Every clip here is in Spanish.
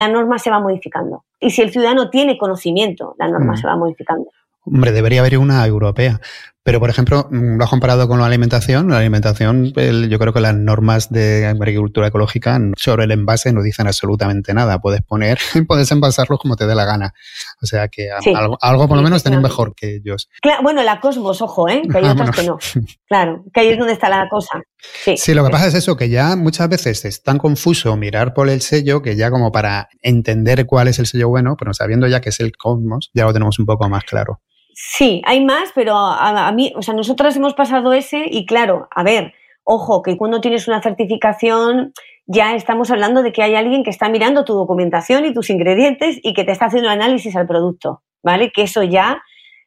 la norma se va modificando. Y si el ciudadano tiene conocimiento, la norma se va modificando. Hombre, debería haber una europea. Pero, por ejemplo, lo has comparado con la alimentación. La alimentación, yo creo que las normas de agricultura ecológica sobre el envase no dicen absolutamente nada. Puedes envasarlos como te dé la gana. O sea que sí, algo por lo menos tienen mejor que ellos. Claro, bueno, la Cosmos, ojo, que hay otras que no. Claro, que ahí es donde está la cosa. Sí, lo que pasa es eso, que ya muchas veces es tan confuso mirar por el sello que ya como para entender cuál es el sello bueno, pero sabiendo ya que es el Cosmos, ya lo tenemos un poco más claro. Sí, hay más, pero a mí, o sea, nosotras hemos pasado ese y claro, a ver, ojo, que cuando tienes una certificación ya estamos hablando de que hay alguien que está mirando tu documentación y tus ingredientes y que te está haciendo análisis al producto, ¿vale? Que eso ya,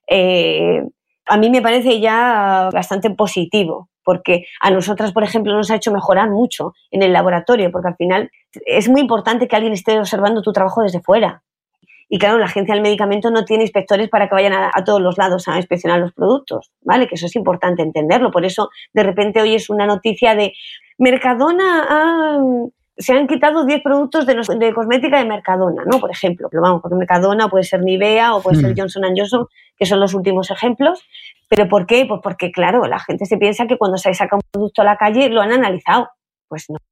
a mí me parece ya bastante positivo, porque a nosotras, por ejemplo, nos ha hecho mejorar mucho en el laboratorio, porque al final es muy importante que alguien esté observando tu trabajo desde fuera. Y claro, la Agencia del Medicamento no tiene inspectores para que vayan a todos los lados a inspeccionar los productos, ¿vale? Que eso es importante entenderlo. Por eso, de repente, oyes una noticia de Mercadona, se han quitado 10 productos de cosmética de Mercadona, ¿no? Por ejemplo, pero vamos, porque Mercadona puede ser Nivea o puede ser Johnson & Johnson, que son los últimos ejemplos. ¿Pero por qué? Pues porque, claro, la gente se piensa que cuando se saca un producto a la calle lo han analizado. Pues no,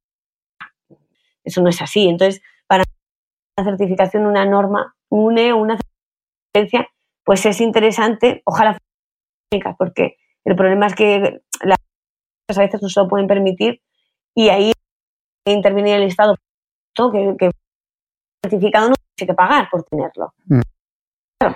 eso no es así. Entonces, para una certificación, una norma, una certificación, pues es interesante, ojalá, porque el problema es que las a veces no se lo pueden permitir y ahí interviene el Estado, que certificado no tiene que pagar por tenerlo. Claro.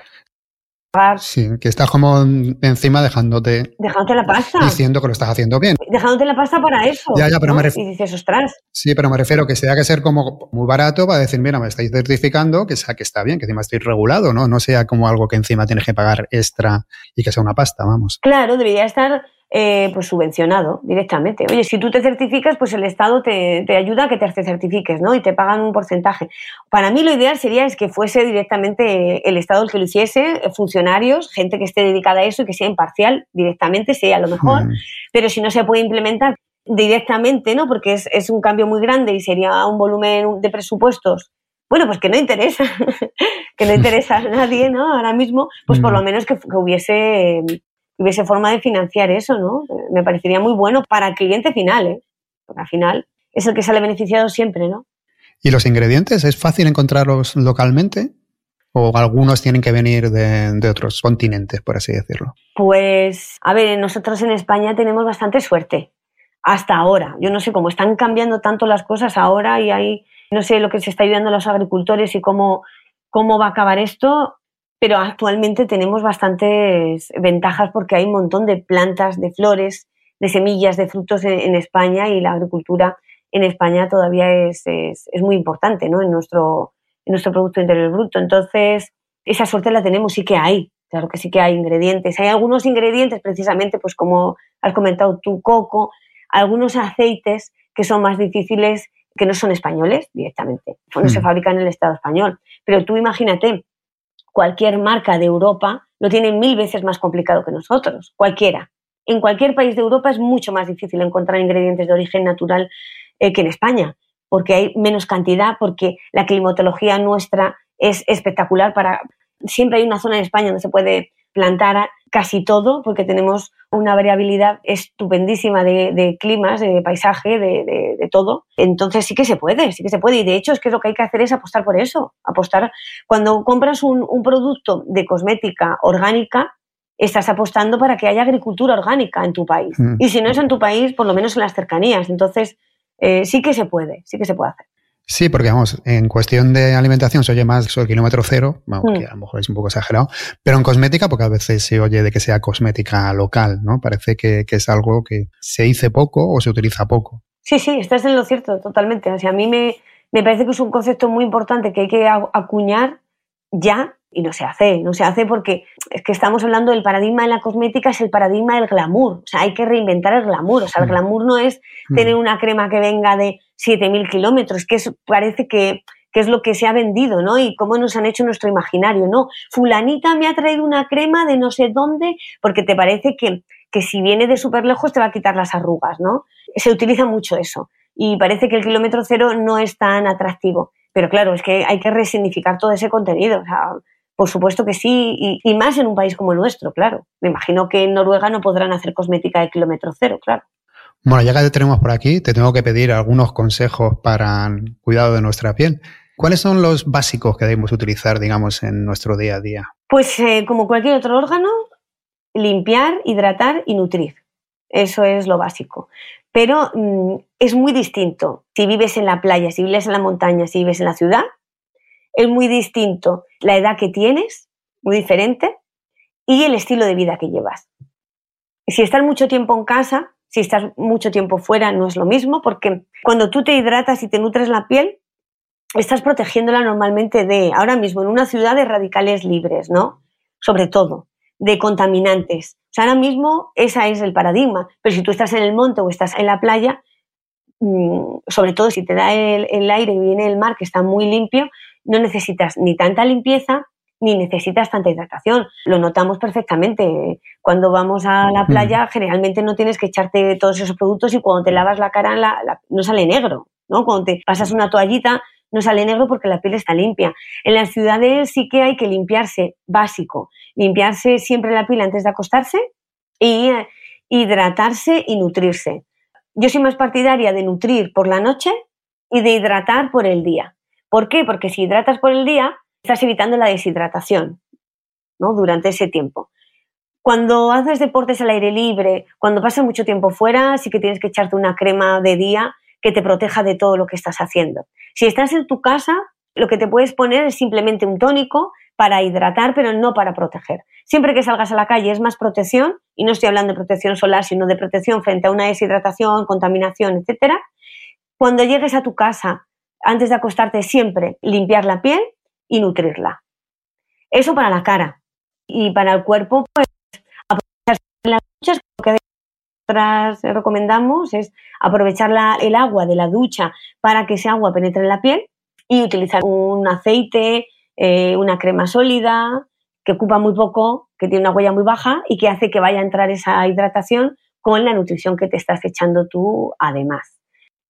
Sí, que estás como encima dejándote la pasta. Diciendo que lo estás haciendo bien. Dejándote la pasta para eso. Ya, pero ¿no? me Y dices, ostras. Sí, pero me refiero que sea que ser como muy barato para decir, mira, me estáis certificando, que sea que está bien, que encima estoy regulado, ¿no? No sea como algo que encima tienes que pagar extra y que sea una pasta, vamos. Claro, debería estar pues subvencionado directamente. Oye, si tú te certificas, pues el Estado te ayuda a que te certifiques, ¿no? Y te pagan un porcentaje. Para mí lo ideal sería es que fuese directamente el Estado el que lo hiciese, funcionarios, gente que esté dedicada a eso y que sea imparcial directamente, sería lo mejor. Pero si no se puede implementar directamente, ¿no? Porque es un cambio muy grande y sería un volumen de presupuestos, bueno, pues que no interesa, que no interesa a nadie, ¿no? Ahora mismo, pues por lo menos que hubiese forma de financiar eso, ¿no? Me parecería muy bueno para el cliente final, ¿eh? Porque al final es el que sale beneficiado siempre, ¿no? ¿Y los ingredientes es fácil encontrarlos localmente? ¿O algunos tienen que venir de otros continentes, por así decirlo? Pues, a ver, nosotros en España tenemos bastante suerte. Hasta ahora. Yo no sé cómo están cambiando tanto las cosas ahora y hay, no sé lo que se está ayudando a los agricultores y cómo va a acabar esto, pero actualmente tenemos bastantes ventajas porque hay un montón de plantas, de flores, de semillas, de frutos en España y la agricultura en España todavía es muy importante, ¿no? En nuestro Producto Interior Bruto. Entonces, esa suerte la tenemos, sí que hay. Claro que sí que hay ingredientes. Hay algunos ingredientes, precisamente, pues como has comentado tú, coco, algunos aceites que son más difíciles, que no son españoles directamente, no se fabrican en el Estado español. Pero tú imagínate, cualquier marca de Europa lo tiene 1000 veces más complicado que nosotros, cualquiera. En cualquier país de Europa es mucho más difícil encontrar ingredientes de origen natural que en España, porque hay menos cantidad, porque la climatología nuestra es espectacular. Siempre hay una zona en España donde se puede plantar casi todo, porque tenemos una variabilidad estupendísima de climas, de paisaje, de todo. Entonces sí que se puede. Y de hecho es que lo que hay que hacer es apostar por eso. Apostar. Cuando compras un producto de cosmética orgánica, estás apostando para que haya agricultura orgánica en tu país. Y si no es en tu país, por lo menos en las cercanías. Entonces sí que se puede hacer. Sí, porque vamos, en cuestión de alimentación se oye más eso de kilómetro cero, vamos, que a lo mejor es un poco exagerado, pero en cosmética, porque a veces se oye de que sea cosmética local, ¿no? Parece que es algo que se dice poco o se utiliza poco. Sí, estás en lo cierto, totalmente. O sea, a mí me parece que es un concepto muy importante que hay que acuñar ya, y no se hace porque es que estamos hablando del paradigma de la cosmética, es el paradigma del glamour. O sea, hay que reinventar el glamour. O sea, el glamour no es tener una crema que venga de 7.000 kilómetros, que parece que es lo que se ha vendido, ¿no? Y cómo nos han hecho nuestro imaginario, ¿no? Fulanita me ha traído una crema de no sé dónde, porque te parece que si viene de súper lejos te va a quitar las arrugas, ¿no? Se utiliza mucho eso. Y parece que el kilómetro cero no es tan atractivo. Pero claro, es que hay que resignificar todo ese contenido. O sea, por supuesto que sí, y más en un país como el nuestro, claro. Me imagino que en Noruega no podrán hacer cosmética de kilómetro cero, claro. Bueno, ya que te tenemos por aquí, te tengo que pedir algunos consejos para el cuidado de nuestra piel. ¿Cuáles son los básicos que debemos utilizar, digamos, en nuestro día a día? Pues como cualquier otro órgano, limpiar, hidratar y nutrir. Eso es lo básico. Pero es muy distinto si vives en la playa, si vives en la montaña, si vives en la ciudad. Es muy distinto la edad que tienes, muy diferente, y el estilo de vida que llevas. Si estás mucho tiempo en casa, si estás mucho tiempo fuera, no es lo mismo, porque cuando tú te hidratas y te nutres la piel, estás protegiéndola normalmente ahora mismo en una ciudad, de radicales libres, ¿no? Sobre todo, de contaminantes. O sea, ahora mismo ese es el paradigma, pero si tú estás en el monte o estás en la playa, sobre todo si te da el aire y viene el mar, que está muy limpio, no necesitas ni tanta limpieza ni necesitas tanta hidratación. Lo notamos perfectamente. Cuando vamos a la playa, generalmente no tienes que echarte todos esos productos, y cuando te lavas la cara no sale negro, ¿no? Cuando te pasas una toallita no sale negro porque la piel está limpia. En las ciudades sí que hay que limpiarse, básico. Limpiarse siempre la piel antes de acostarse y hidratarse y nutrirse. Yo soy más partidaria de nutrir por la noche y de hidratar por el día. ¿Por qué? Porque si hidratas por el día, estás evitando la deshidratación, ¿no? Durante ese tiempo. Cuando haces deportes al aire libre, cuando pasas mucho tiempo fuera, sí que tienes que echarte una crema de día que te proteja de todo lo que estás haciendo. Si estás en tu casa, lo que te puedes poner es simplemente un tónico para hidratar, pero no para proteger. Siempre que salgas a la calle es más protección, y no estoy hablando de protección solar, sino de protección frente a una deshidratación, contaminación, etc. Cuando llegues a tu casa, antes de acostarte, siempre limpiar la piel y nutrirla. Eso para la cara. Y para el cuerpo, pues aprovechar las duchas. Lo que nosotras recomendamos es aprovechar el agua de la ducha para que ese agua penetre en la piel, y utilizar un aceite, una crema sólida que ocupa muy poco, que tiene una huella muy baja y que hace que vaya a entrar esa hidratación con la nutrición que te estás echando tú además.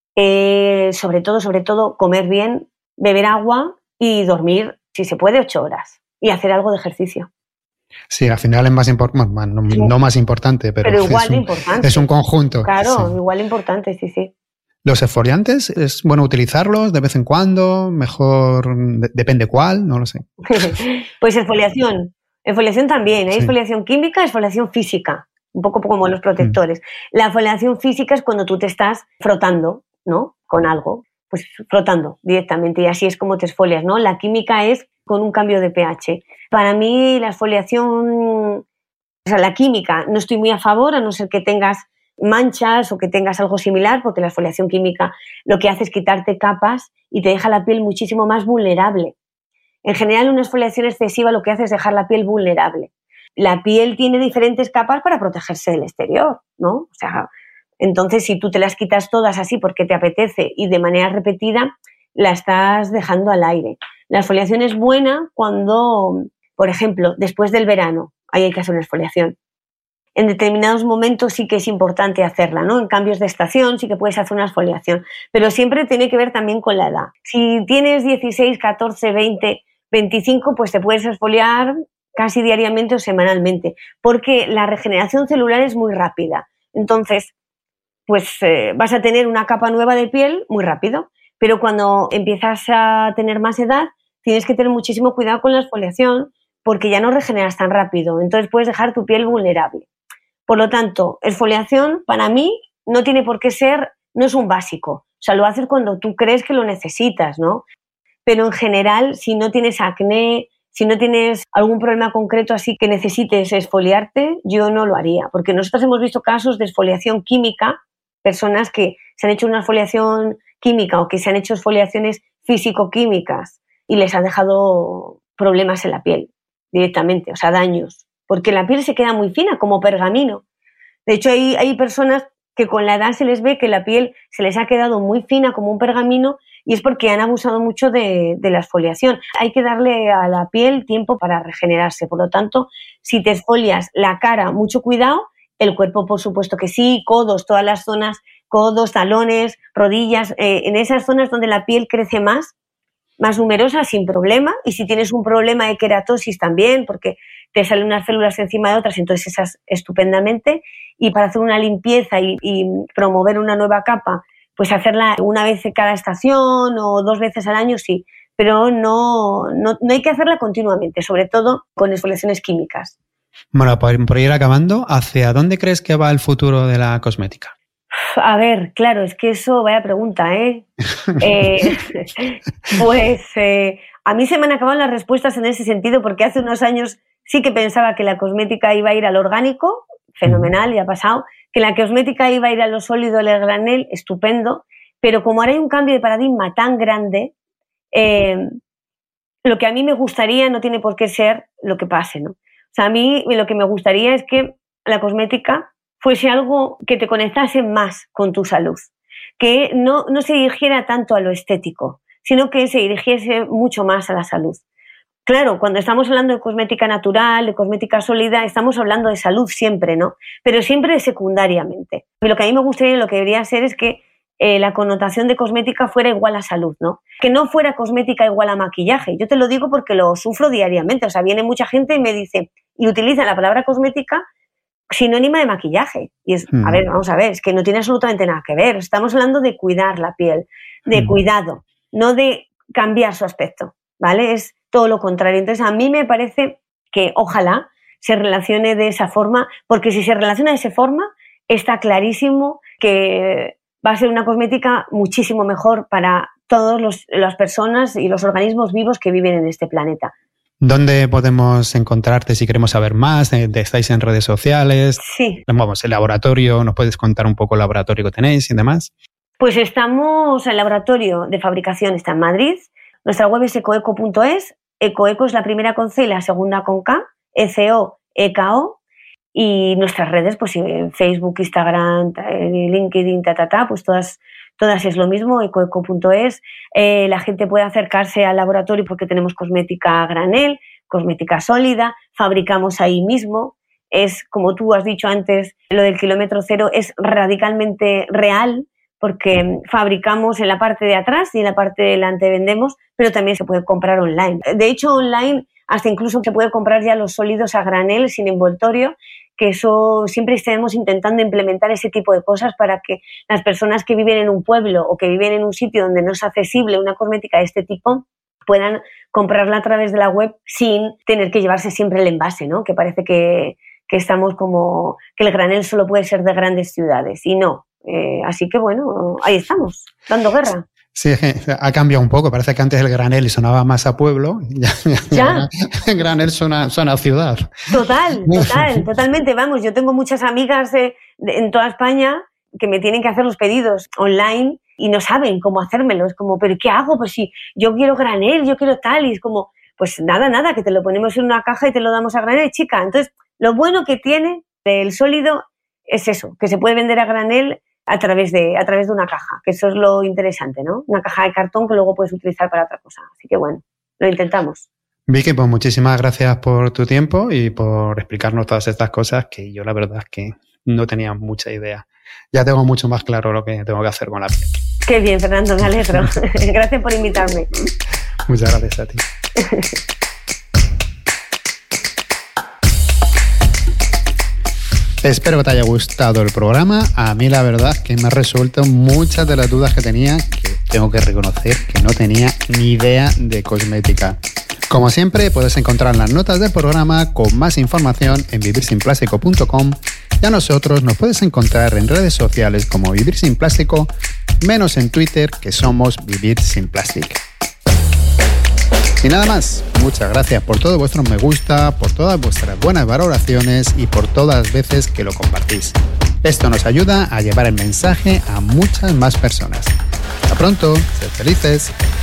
Sobre todo, comer bien, beber agua y dormir, si se puede, 8 horas. Y hacer algo de ejercicio. Sí, al final es más importante, no más importante, pero igual de importante. Es un conjunto. Claro, sí. Igual importante, sí. ¿Los exfoliantes es bueno utilizarlos de vez en cuando? Mejor, depende cuál, no lo sé. Pues exfoliación también. Hay exfoliación química, exfoliación física, un poco como los protectores. La exfoliación física es cuando tú te estás frotando, ¿no? Con algo, pues frotando directamente, y así es como te exfolias, ¿no? La química es con un cambio de pH. Para mí la exfoliación, la química, no estoy muy a favor, a no ser que tengas manchas o que tengas algo similar, porque la exfoliación química lo que hace es quitarte capas y te deja la piel muchísimo más vulnerable. En general, una exfoliación excesiva lo que hace es dejar la piel vulnerable. La piel tiene diferentes capas para protegerse del exterior, ¿no? O sea, entonces si tú te las quitas todas así porque te apetece y de manera repetida, la estás dejando al aire. La exfoliación es buena cuando, por ejemplo, después del verano, ahí hay que hacer una exfoliación. En determinados momentos sí que es importante hacerla, ¿no? En cambios de estación sí que puedes hacer una exfoliación, pero siempre tiene que ver también con la edad. Si tienes 16, 14, 20, 25, pues te puedes exfoliar casi diariamente o semanalmente, porque la regeneración celular es muy rápida. Entonces, pues vas a tener una capa nueva de piel muy rápido, pero cuando empiezas a tener más edad, tienes que tener muchísimo cuidado con la exfoliación, porque ya no regeneras tan rápido, entonces puedes dejar tu piel vulnerable. Por lo tanto, exfoliación para mí no tiene por qué ser, no es un básico. O sea, lo haces cuando tú crees que lo necesitas, ¿no? Pero en general, si no tienes acné, si no tienes algún problema concreto así que necesites exfoliarte, yo no lo haría. Porque nosotros hemos visto casos de exfoliación química, personas que se han hecho una exfoliación química o que se han hecho exfoliaciones físico-químicas y les ha dejado problemas en la piel directamente, o sea, daños. Porque la piel se queda muy fina, como pergamino. De hecho, hay personas que con la edad se les ve que la piel se les ha quedado muy fina, como un pergamino, y es porque han abusado mucho de la exfoliación. Hay que darle a la piel tiempo para regenerarse. Por lo tanto, si te exfolias la cara, mucho cuidado. El cuerpo, por supuesto que sí, codos, todas las zonas, codos, talones, rodillas, en esas zonas donde la piel crece más, más numerosa sin problema, y si tienes un problema de queratosis también, porque te salen unas células encima de otras, entonces esas estupendamente, y para hacer una limpieza y promover una nueva capa, pues hacerla una vez cada estación o 2 veces al año, sí, pero no hay que hacerla continuamente, sobre todo con exfoliaciones químicas. Bueno, por ir acabando, ¿hacia dónde crees que va el futuro de la cosmética? A ver, claro, es que eso, vaya pregunta, ¿eh? A mí se me han acabado las respuestas en ese sentido, porque hace unos años sí que pensaba que la cosmética iba a ir al orgánico, fenomenal, ya ha pasado, que la cosmética iba a ir a lo sólido, al granel, estupendo, pero como ahora hay un cambio de paradigma tan grande, lo que a mí me gustaría no tiene por qué ser lo que pase, ¿no? O sea, a mí lo que me gustaría es que la cosmética fuese algo que te conectase más con tu salud, que no se dirigiera tanto a lo estético, sino que se dirigiese mucho más a la salud. Claro, cuando estamos hablando de cosmética natural, de cosmética sólida, estamos hablando de salud siempre, ¿no? Pero siempre secundariamente. Y lo que a mí me gustaría y lo que debería ser es que la connotación de cosmética fuera igual a salud, ¿no? Que no fuera cosmética igual a maquillaje. Yo te lo digo porque lo sufro diariamente. O sea, viene mucha gente y me dice, y utiliza la palabra cosmética sinónima de maquillaje. Y es, a ver, vamos a ver, es que no tiene absolutamente nada que ver. Estamos hablando de cuidar la piel, de cuidado, no de cambiar su aspecto, ¿vale? Es todo lo contrario. Entonces, a mí me parece que ojalá se relacione de esa forma, porque si se relaciona de esa forma, está clarísimo que va a ser una cosmética muchísimo mejor para todas las personas y los organismos vivos que viven en este planeta. ¿Dónde podemos encontrarte si queremos saber más? ¿Estáis en redes sociales? Sí. Vamos, el laboratorio, ¿nos puedes contar un poco el laboratorio que tenéis y demás? Pues estamos, el laboratorio de fabricación está en Madrid, nuestra web es ecoeco.es, ecoeco es la primera con C y la segunda con K, ECO, y nuestras redes, pues en Facebook, Instagram, LinkedIn, pues todas es lo mismo, ecoeco.es. La gente puede acercarse al laboratorio porque tenemos cosmética a granel, cosmética sólida, fabricamos ahí mismo. Es, como tú has dicho antes, lo del kilómetro cero es radicalmente real, porque fabricamos en la parte de atrás y en la parte de delante vendemos, pero también se puede comprar online. De hecho, online hasta incluso se puede comprar ya los sólidos a granel sin envoltorio, que eso siempre estemos intentando implementar ese tipo de cosas para que las personas que viven en un pueblo o que viven en un sitio donde no es accesible una cosmética de este tipo puedan comprarla a través de la web sin tener que llevarse siempre el envase, ¿no? Que parece que estamos como que el granel solo puede ser de grandes ciudades y no. Así que bueno, ahí estamos, dando guerra. Sí, ha cambiado un poco. Parece que antes el granel sonaba más a pueblo. Ya. El granel suena a ciudad. Totalmente. Vamos, yo tengo muchas amigas en toda España que me tienen que hacer los pedidos online y no saben cómo hacérmelo. Es como, ¿pero qué hago? Pues si yo quiero granel, yo quiero tal. Y es como, pues nada, que te lo ponemos en una caja y te lo damos a granel, chica. Entonces, lo bueno que tiene el sólido es eso, que se puede vender a granel a través de una caja, que eso es lo interesante, ¿no? Una caja de cartón que luego puedes utilizar para otra cosa. Así que bueno, lo intentamos. Vicky, pues muchísimas gracias por tu tiempo y por explicarnos todas estas cosas que yo la verdad es que no tenía mucha idea. Ya tengo mucho más claro lo que tengo que hacer con la piel. Qué bien, Fernando, me alegro. Gracias por invitarme. Muchas gracias a ti. Espero que te haya gustado el programa. A mí la verdad es que me ha resuelto muchas de las dudas que tenía, que tengo que reconocer que no tenía ni idea de cosmética. Como siempre, puedes encontrar las notas del programa con más información en vivirsinplástico.com y a nosotros nos puedes encontrar en redes sociales como Vivir Sin Plástico, menos en Twitter, que somos Vivir Sin Plástico. Y nada más, muchas gracias por todos vuestros me gusta, por todas vuestras buenas valoraciones y por todas las veces que lo compartís. Esto nos ayuda a llevar el mensaje a muchas más personas. Hasta pronto, sed felices.